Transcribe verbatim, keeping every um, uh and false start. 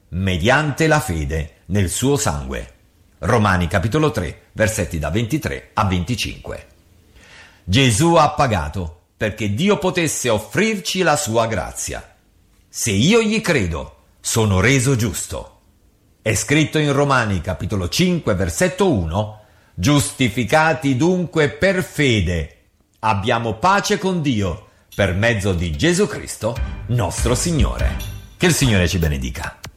mediante la fede nel suo sangue. Romani capitolo tre, versetti da ventitré a venticinque. Gesù ha pagato perché Dio potesse offrirci la sua grazia. Se io gli credo, sono reso giusto. È scritto in Romani capitolo cinque, versetto uno: giustificati dunque per fede, abbiamo pace con Dio per mezzo di Gesù Cristo, nostro Signore. Che il Signore ci benedica.